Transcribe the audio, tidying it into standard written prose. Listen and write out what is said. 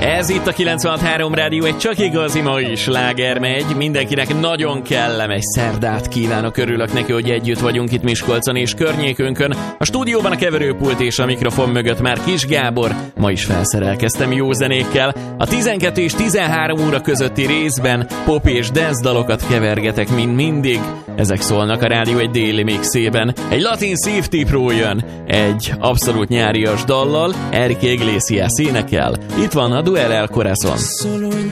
Ez itt a 96.3 Rádió, egy csak igazi mai sláger megy. Mindenkinek nagyon kellemes szerdát kívánok, örülök neki, hogy együtt vagyunk itt Miskolcon és környékünkön. A stúdióban a keverőpult és a mikrofon mögött már Kis Gábor. Ma is felszerelkeztem jó zenékkel. A 12 és 13 óra közötti részben pop és dance dalokat kevergetek, mint mindig. Ezek szólnak a rádió egy déli mixében. Egy latin szívtípról jön, egy abszolút nyárias dallal, Enrique Iglesias énekel. Itt van a Duel El Corazón. Solo en